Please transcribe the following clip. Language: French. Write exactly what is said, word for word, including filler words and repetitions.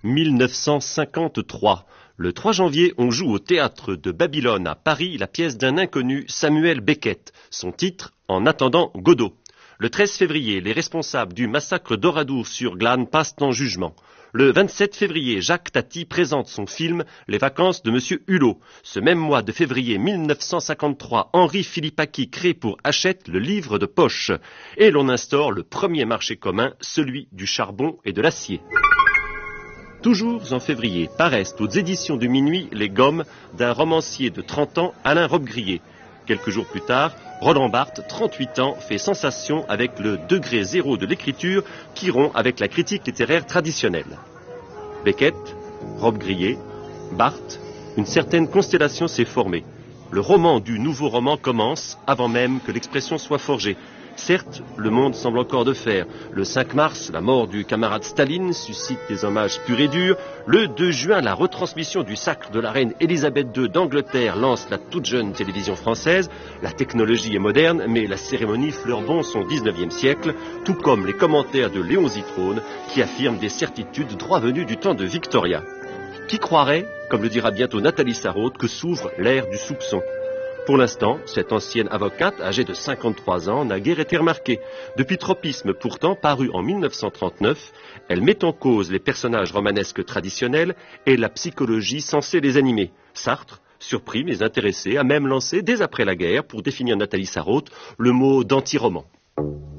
mille neuf cent cinquante-trois. Le trois janvier, on joue au théâtre de Babylone à Paris la pièce d'un inconnu, Samuel Beckett. Son titre, En attendant Godot. Le treize février, les responsables du massacre d'Oradour sur Glane passent en jugement. Le vingt-sept février, Jacques Tati présente son film Les vacances de Monsieur Hulot. Ce même mois de février mille neuf cent cinquante-trois, Henri Philippaki crée pour Hachette le livre de poche. Et l'on instaure le premier marché commun, celui du charbon et de l'acier. Toujours en février, paraissent aux éditions de Minuit les gommes d'un romancier de trente ans, Alain Robbe-Grillet. Quelques jours plus tard, Roland Barthes, trente-huit ans, fait sensation avec le degré zéro de l'écriture qui rompt avec la critique littéraire traditionnelle. Beckett, Robbe-Grillet, Barthes, une certaine constellation s'est formée. Le roman du nouveau roman commence avant même que l'expression soit forgée. Certes, le monde semble encore de fer. Le cinq mars, la mort du camarade Staline suscite des hommages purs et durs. Le deux juin, la retransmission du sacre de la reine Élisabeth deux d'Angleterre lance la toute jeune télévision française. La technologie est moderne, mais la cérémonie fleurbon son dix-neuvième siècle, tout comme les commentaires de Léon Zitrone, qui affirment des certitudes droit venues du temps de Victoria. Qui croirait, comme le dira bientôt Nathalie Sarraute, que s'ouvre l'ère du soupçon? Pour l'instant, cette ancienne avocate, âgée de cinquante-trois ans, n'a guère été remarquée. Depuis Tropisme, pourtant, paru en mille neuf cent trente-neuf, elle met en cause les personnages romanesques traditionnels et la psychologie censée les animer. Sartre, surpris mais intéressé, a même lancé, dès après la guerre, pour définir Nathalie Sarraute, le mot d'anti-roman.